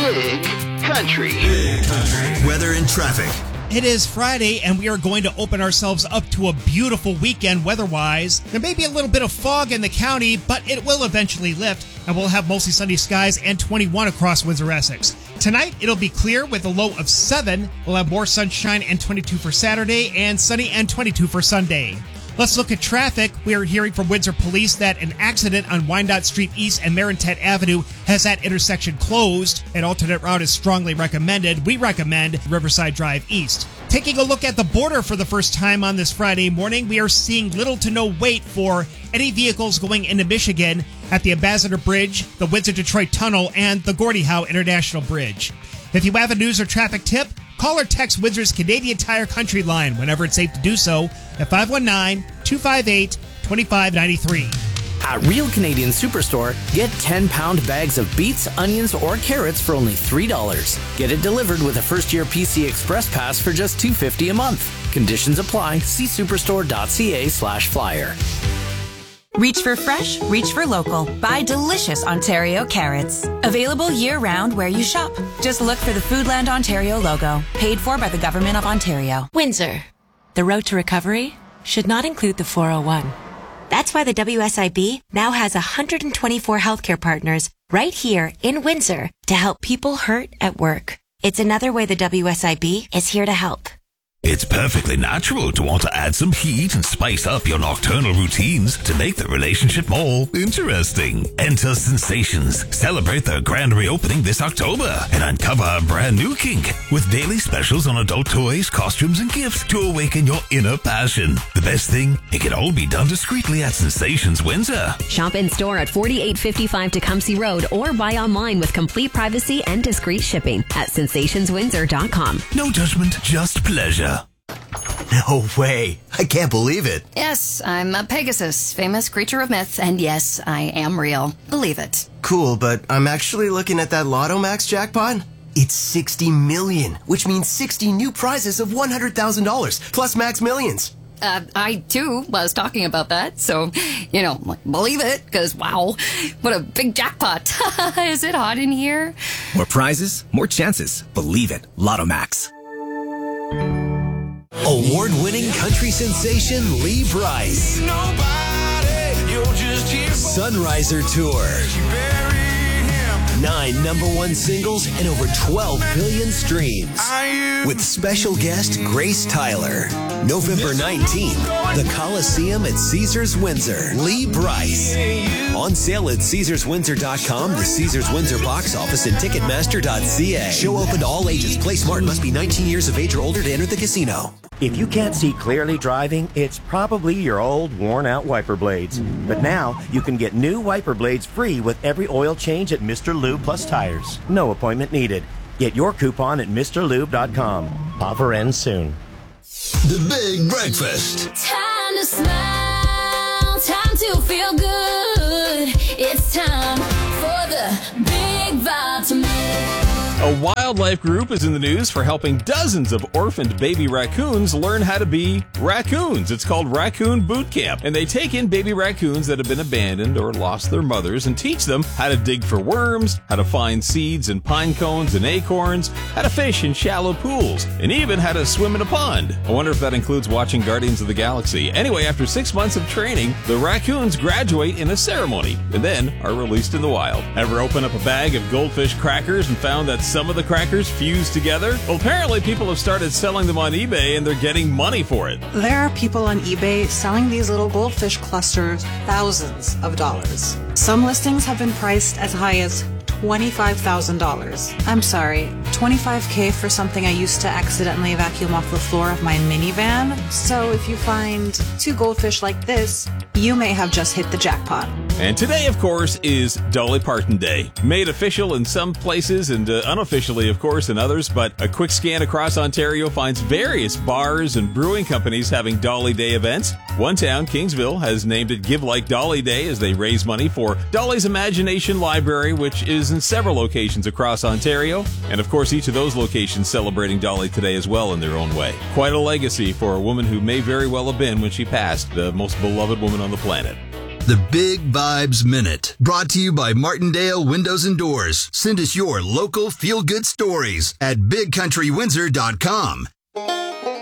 Big Country. Weather and traffic. It is Friday, and we are going to open ourselves up to a beautiful weekend weather-wise. There may be a little bit of fog in the county, but it will eventually lift, and we'll have mostly sunny skies and 21 across Windsor-Essex. Tonight, it'll be clear with a low of 7. We'll have more sunshine and 22 for Saturday, and sunny and 22 for Sunday. Let's look at traffic. We are hearing from Windsor Police that an accident on Wyandotte Street East and Marintet Avenue has that intersection closed. An alternate route is strongly recommended. We recommend Riverside Drive East. Taking a look at the border for the first time on this Friday morning, we are seeing little to no wait for any vehicles going into Michigan at the Ambassador Bridge, the Windsor-Detroit Tunnel, and the Gordie Howe International Bridge. If you have a news or traffic tip, call or text Windsor's Canadian Tire Country line whenever it's safe to do so at 519-258-2593. At Real Canadian Superstore, get 10-pound bags of beets, onions, or carrots for only $3. Get it delivered with a first-year PC Express Pass for just $2.50 a month. Conditions apply. See superstore.ca/flyer. Reach for fresh, reach for local. Buy delicious Ontario carrots. Available year-round where you shop. Just look for the Foodland Ontario logo. Paid for by the Government of Ontario. Windsor. The road to recovery should not include the 401. That's why the WSIB now has 124 healthcare partners right here in Windsor to help people hurt at work. It's another way the WSIB is here to help. It's perfectly natural to want to add some heat and spice up your nocturnal routines to make the relationship more interesting. Enter Sensations. Celebrate their grand reopening this October and uncover a brand new kink with daily specials on adult toys, costumes, and gifts to awaken your inner passion. The best thing, it can all be done discreetly at Sensations Windsor. Shop in store at 4855 Tecumseh Road or buy online with complete privacy and discreet shipping at sensationswindsor.com. No judgment, just pleasure. No way. I can't believe it. Yes, I'm a Pegasus, famous creature of myth, and yes, I am real. Believe it. Cool, but I'm actually looking at that Lotto Max jackpot. It's 60 million, which means 60 new prizes of $100,000 plus Max Millions. I, too, was talking about that, so, believe it, because, wow, what a big jackpot. Is it hot in here? More prizes, more chances. Believe it. Lotto Max. Award-winning country sensation Lee Brice. Sunriser Tour. 9 number-1 singles and over 12 billion streams. With special guest Grace Tyler. November 19th, the Coliseum at Caesars Windsor. Lee Brice. On sale at CaesarsWindsor.com, the Caesars Windsor box office, and Ticketmaster.ca. Show open to all ages. Play smart. Must be 19 years of age or older to enter the casino. If you can't see clearly driving, it's probably your old, worn-out wiper blades. But now, you can get new wiper blades free with every oil change at Mr. Lube Plus Tires. No appointment needed. Get your coupon at MrLube.com. Offer ends soon. The Big Breakfast. Time to smile, time to feel good. It's time for the Big Vitamin. A wildlife group is in the news for helping dozens of orphaned baby raccoons learn how to be raccoons. It's called Raccoon Boot Camp, and they take in baby raccoons that have been abandoned or lost their mothers and teach them how to dig for worms, how to find seeds in pine cones and acorns, how to fish in shallow pools, and even how to swim in a pond. I wonder if that includes watching Guardians of the Galaxy. Anyway, after 6 months of training, the raccoons graduate in a ceremony and then are released in the wild. Ever open up a bag of goldfish crackers and found that some of the crackers fuse together? Well, apparently people have started selling them on eBay and they're getting money for it. There are people on eBay selling these little goldfish clusters thousands of dollars. Some listings have been priced as high as $25,000. I'm sorry, $25K for something I used to accidentally vacuum off the floor of my minivan. So if you find 2 goldfish like this, you may have just hit the jackpot. And today, of course, is Dolly Parton Day. Made official in some places and unofficially, of course, in others. But a quick scan across Ontario finds various bars and brewing companies having Dolly Day events. One town, Kingsville, has named it Give Like Dolly Day as they raise money for Dolly's Imagination Library, which is in several locations across Ontario. And, of course, each of those locations celebrating Dolly today as well in their own way. Quite a legacy for a woman who may very well have been, when she passed, the most beloved woman on the planet. The Big Vibes Minute, brought to you by Martindale Windows and Doors. Send us your local feel-good stories at BigCountryWindsor.com.